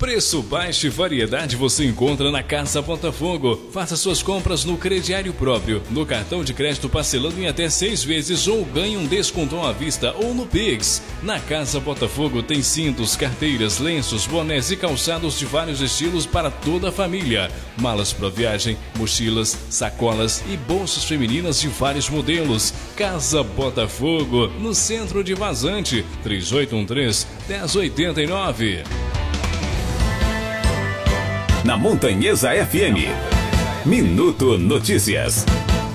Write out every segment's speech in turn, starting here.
Preço baixo e variedade você encontra na Casa Botafogo. Faça suas compras no crediário próprio, no cartão de crédito parcelando em até 6 vezes ou ganhe um descontão à vista ou no Pix. Na Casa Botafogo tem cintos, carteiras, lenços, bonés e calçados de vários estilos para toda a família. Malas para viagem, mochilas, sacolas e bolsas femininas de vários modelos. Casa Botafogo, no centro de Vazante, 3813-1089. Na Montanhesa FM, Minuto Notícias.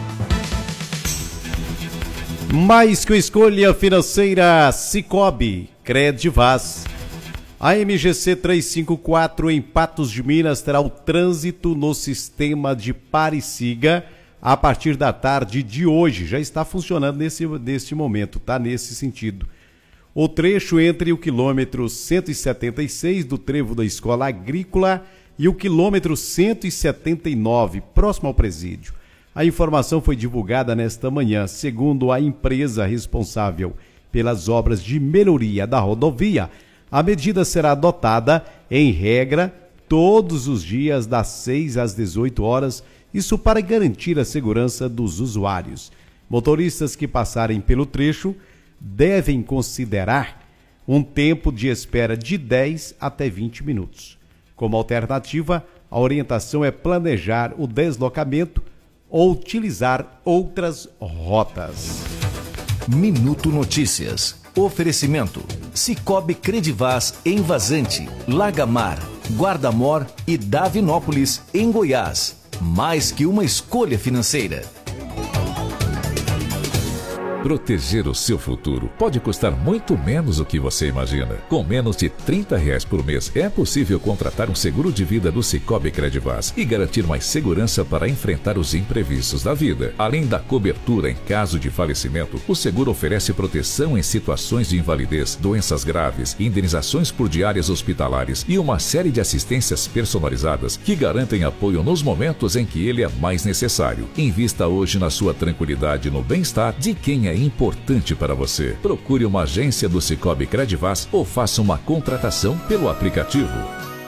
Mais que escolha financeira, Sicoob, Credivaz. A MGC 354 em Patos de Minas terá o trânsito no sistema de pare e siga a partir da tarde de hoje. Já está funcionando neste momento, tá? Nesse sentido. O trecho entre o quilômetro 176 do trevo da Escola Agrícola e o quilômetro 179, próximo ao presídio. A informação foi divulgada nesta manhã. Segundo a empresa responsável pelas obras de melhoria da rodovia, a medida será adotada, em regra, todos os dias das 6 às 18 horas, isso para garantir a segurança dos usuários. Motoristas que passarem pelo trecho devem considerar um tempo de espera de 10 até 20 minutos. Como alternativa, a orientação é planejar o deslocamento ou utilizar outras rotas. Minuto Notícias. Oferecimento: Sicoob Credivaz em Vazante, Lagamar, Guarda-Mor e Davinópolis, em Goiás. Mais que uma escolha financeira. Proteger o seu futuro pode custar muito menos do que você imagina. Com menos de R$30 por mês, é possível contratar um seguro de vida do Sicoob Credivaz e garantir mais segurança para enfrentar os imprevistos da vida. Além da cobertura em caso de falecimento, o seguro oferece proteção em situações de invalidez, doenças graves, indenizações por diárias hospitalares e uma série de assistências personalizadas que garantem apoio nos momentos em que ele é mais necessário. Invista hoje na sua tranquilidade e no bem-estar de quem é importante para você. Procure uma agência do Sicoob Credivaz ou faça uma contratação pelo aplicativo.